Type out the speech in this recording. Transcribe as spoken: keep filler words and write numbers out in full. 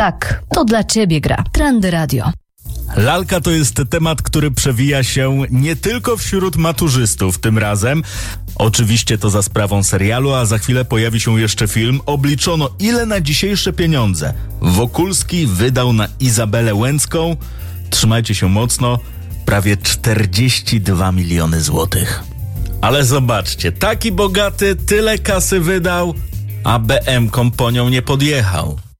Tak, to dla ciebie gra. Trendy Radio. Lalka to jest temat, który przewija się nie tylko wśród maturzystów tym razem. Oczywiście to za sprawą serialu, a za chwilę pojawi się jeszcze film. Obliczono, ile na dzisiejsze pieniądze Wokulski wydał na Izabelę Łęcką. Trzymajcie się mocno, prawie czterdzieści dwa miliony złotych. Ale zobaczcie, taki bogaty tyle kasy wydał, a be emką po nią nie podjechał.